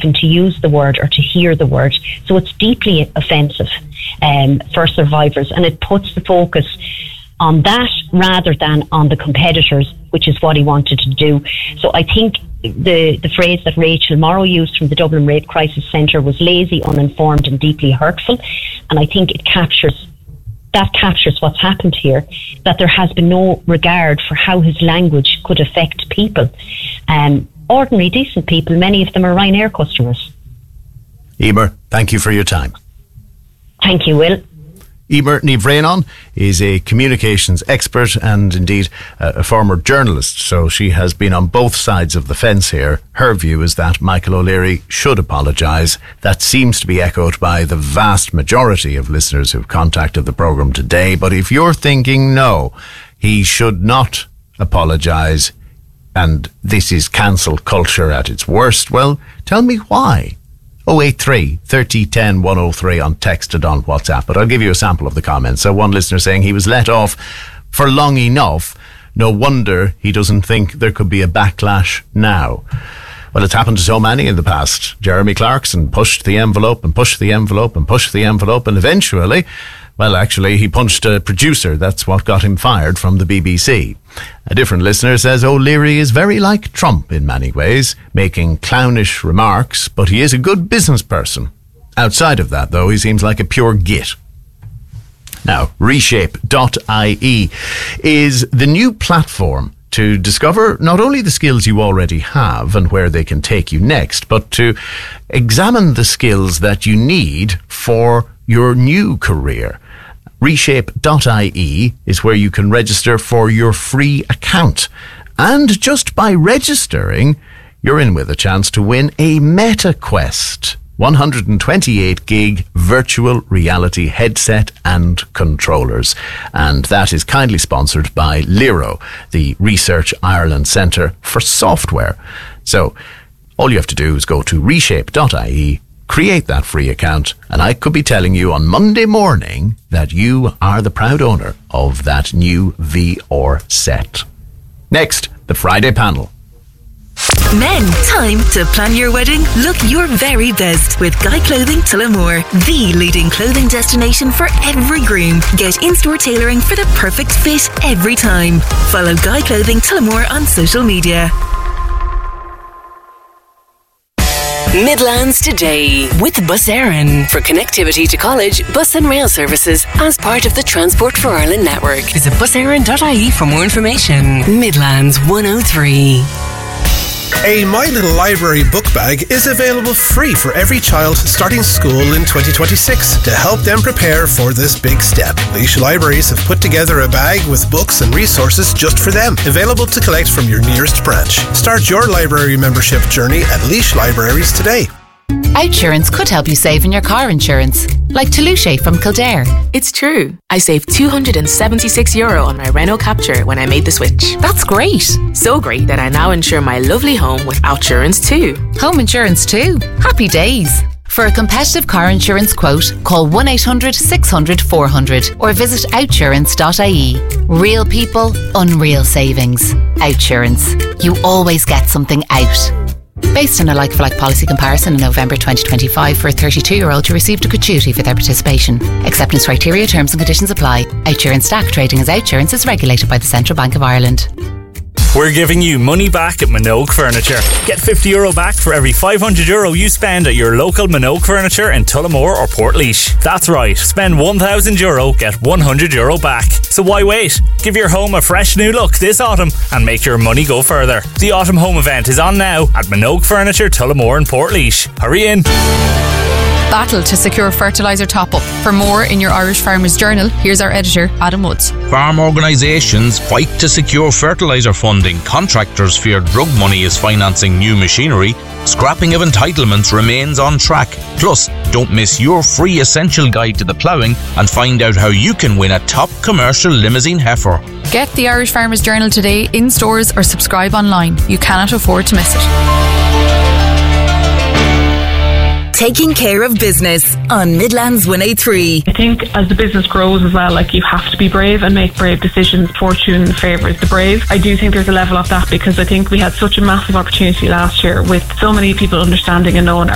even to use the word or to hear the word. So it's deeply offensive for survivors, and it puts the focus on that rather than on the competitors, which is what he wanted to do. So I think the phrase that Rachel Morrow used from the Dublin Rape Crisis Centre was lazy, uninformed and deeply hurtful. And I think it captures what's happened here, that there has been no regard for how his language could affect people. Ordinary, decent people, many of them are Ryanair customers. Emer, thank you for your time. Thank you, Will. Emer Ní Bhraonáin is a communications expert and indeed a former journalist, so she has been on both sides of the fence here. Her view is that Michael O'Leary should apologise. That seems to be echoed by the vast majority of listeners who've contacted the programme today. But if you're thinking, no, he should not apologise and this is cancel culture at its worst, well, tell me why. 083 30 10 103 on text and on WhatsApp. But I'll give you a sample of the comments. So one listener saying he was let off for long enough. No wonder he doesn't think there could be a backlash now. Well, it's happened to so many in the past. Jeremy Clarkson pushed the envelope and pushed the envelope and pushed the envelope, and eventually, well, actually, he punched a producer. That's what got him fired from the BBC. A different listener says O'Leary is very like Trump in many ways, making clownish remarks, but he is a good business person. Outside of that, though, he seems like a pure git. Now, Reshape.ie is the new platform to discover not only the skills you already have and where they can take you next, but to examine the skills that you need for your new career. Reshape.ie is where you can register for your free account. And just by registering, you're in with a chance to win a MetaQuest 128 gig virtual reality headset and controllers. And that is kindly sponsored by Lero, the Research Ireland Centre for Software. So all you have to do is go to reshape.ie, create that free account, and I could be telling you on Monday morning that you are the proud owner of that new VR set. Next, the Friday panel. Men, time to plan your wedding. Look your very best with Guy Clothing Tullamore, the leading clothing destination for every groom. Get in-store tailoring for the perfect fit every time. Follow Guy Clothing Tullamore on social media. Midlands Today with Bus Éireann for connectivity to college, bus and rail services as part of the Transport for Ireland network. Visit buséireann.ie for more information. Midlands 103. A My Little Library book bag is available free for every child starting school in 2026 to help them prepare for this big step. Laois Libraries have put together a bag with books and resources just for them, available to collect from your nearest branch. Start your library membership journey at Laois Libraries today. Outsurance could help you save in your car insurance, like Toulouse from Kildare. It's true. I saved €276 on my Renault Captur when I made the switch. That's great. So great that I now insure my lovely home with Outsurance too. Home insurance too. Happy days. For a competitive car insurance quote, call 1-800-600-400 or visit outsurance.ie. Real people, unreal savings. Outsurance. You always get something out. Based on a like-for-like policy comparison in November 2025 for a 32-year-old who received a gratuity for their participation. Acceptance criteria, terms and conditions apply. Outsurance DAC trading as Outsurance is regulated by the Central Bank of Ireland. We're giving you money back at Minogue Furniture. Get €50 back for every €500 you spend at your local Minogue Furniture in Tullamore or Portlaoise. That's right, spend €1,000, get €100 back. So why wait? Give your home a fresh new look this autumn and make your money go further. The Autumn Home event is on now at Minogue Furniture, Tullamore and Portlaoise. Hurry in. Battle to secure fertiliser top-up. For more in your Irish Farmers Journal, here's our editor, Adam Woods. Farm organisations fight to secure fertiliser funding. Contractors fear drug money is financing new machinery. Scrapping of entitlements remains on track. Plus, don't miss your free essential guide to the ploughing and find out how you can win a top commercial limousine heifer. Get the Irish Farmers Journal today in stores or subscribe online. You cannot afford to miss it. Taking care of business on Midlands 183. I think as the business grows as well, like, you have to be brave and make brave decisions. Fortune favours the brave. I do think there's a level of that because I think we had such a massive opportunity last year with so many people understanding and knowing